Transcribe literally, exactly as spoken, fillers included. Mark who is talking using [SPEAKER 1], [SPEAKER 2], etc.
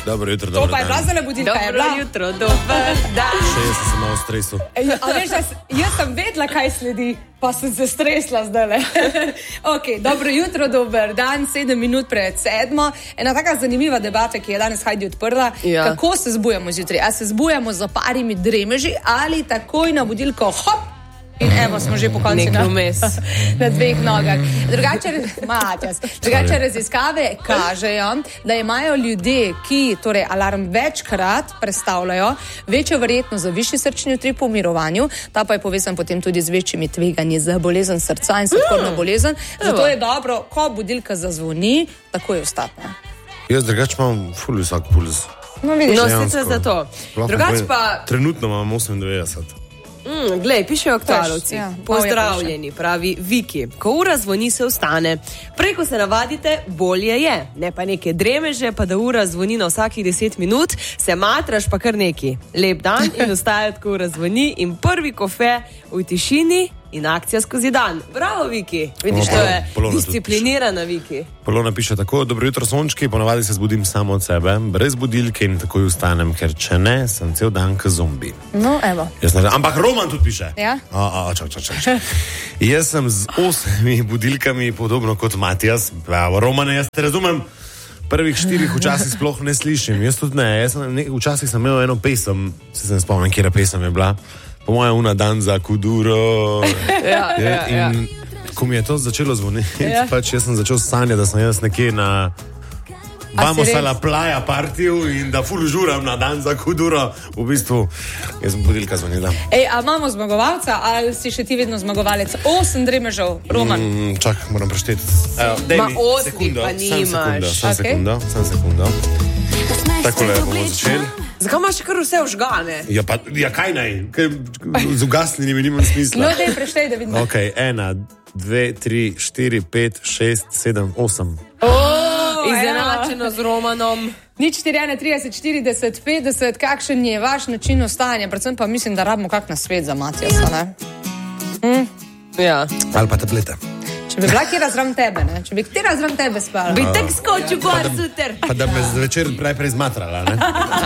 [SPEAKER 1] Dobro jutro,
[SPEAKER 2] To
[SPEAKER 1] dobro
[SPEAKER 2] pa je bila zelo budilka, je bila.
[SPEAKER 3] Dobro jutro, dober dan.
[SPEAKER 1] Še jaz sem malo v stresu.
[SPEAKER 2] Ej, a veš, jaz, jaz sem vedela, kaj sledi, pa sem se stresla zdajle. Ok, dobro jutro, dober dan, sedem minut pred sedmo. Ena taka zanimiva debata, ki je danes Hajdi odprla.
[SPEAKER 3] Ja.
[SPEAKER 2] Kako se zbujamo zjutraj? A se zbujamo za parimi dremeži ali takoj na budilko hop? In evo, smo že po koncu na, na dveh nogah. Drugače, Matjas, drugače raziskave kažejo, da imajo ljudje, ki torej alarm večkrat prestavljajo, večjo verjetnost za višji srčni utrip v mirovanju, ta pa je povezan potem tudi z večjimi tveganji za bolezen srca in sladkorno bolezen. Zato je dobro, ko budilka zazvoni, tako je vstatna.
[SPEAKER 1] Jaz drugače imam ful visok puls.
[SPEAKER 2] No, vidiš,
[SPEAKER 3] No, sicer za to. Drugače pa...
[SPEAKER 1] Trenutno imam osemindevetdeset.
[SPEAKER 3] Mm, glej, pišejo aktualci.
[SPEAKER 2] Ja,
[SPEAKER 3] Pozdravljeni, pravi Viki. Ko ura zvoni, se vstane. Prej, ko se navadite, bolje je. Ne pa neke dremeže, pa da ura zvoni na vsakih deset minut, se matraš pa kar neki. Lep dan in vstajati, ko ura zvoni in prvi kofe v tišini in akcija skozi dan. Bravo, Viki. Vidiš, to je disciplinirana Viki.
[SPEAKER 1] Polona piše tako, dobro jutro sončki, ponavadi se zbudim samo od sebe, brez budilke in takoj vstanem, ker če ne, sem cel dan k zombi.
[SPEAKER 2] No, evo.
[SPEAKER 1] Jaz ne, ampak Roman tudi piše.
[SPEAKER 2] Ja?
[SPEAKER 1] A, a, čak, čak, čak, čak. Jaz sem z osmimi budilkami podobno kot Matjas. Bravo, Romane, jaz te razumem. Prvih štirih včasih sploh ne slišim. Jaz tudi ne. Jaz sem, ne včasih sem imel eno pesem, se ne spomnim, kjera pesem je bila. Po mojem, una dan za kuduro.
[SPEAKER 3] Ja, ja, ja.
[SPEAKER 1] In ko mi je to začelo zvoniti,
[SPEAKER 2] Ja.
[SPEAKER 1] pač jaz sem začel sanjati, da sem jaz nekje na Vamos a la playa partiju in da ful žuram na dan za kuduro. V bistvu, jaz sem budilka zvonila.
[SPEAKER 2] Ej, a imamo zmagovalca ali si še ti vedno zmagovalec? Osem dremežev, Roman.
[SPEAKER 1] Mm, čak, moram prešteti. Evo, daj
[SPEAKER 3] Ma
[SPEAKER 1] mi
[SPEAKER 3] osmi
[SPEAKER 1] sekundo,
[SPEAKER 3] pa
[SPEAKER 1] sam
[SPEAKER 3] nimaš.
[SPEAKER 1] sekundo, sam
[SPEAKER 2] Okej.
[SPEAKER 1] sekundo, sam sekundo. Takole bomo začeli.
[SPEAKER 3] Zakaj imaš kar vse vžgane?
[SPEAKER 1] Ja, pa, ja kaj naj? Kaj, z ugasnjenimi nimam smisla.
[SPEAKER 2] No, daj preštej, da vidimo.
[SPEAKER 1] Ok, ena, dve, tri, štiri, pet, šest, sedem, osem.
[SPEAKER 3] Izenačeno z Romanom.
[SPEAKER 2] Nič štiri, ena, trideset, štirideset, petdeset, kakšen je vaš način ostajanja? Predvsem pa mislim, da rabimo kak nasvet za Matjasa, ne? Hm?
[SPEAKER 3] Ja.
[SPEAKER 1] Ali pa tablete.
[SPEAKER 2] Če bi bila kjera zraven tebe, ne? Če bi kjera zraven tebe spala.
[SPEAKER 3] Bi tek skočil gor, suter.
[SPEAKER 1] Pa da me zvečer najprej zmatrala, ne?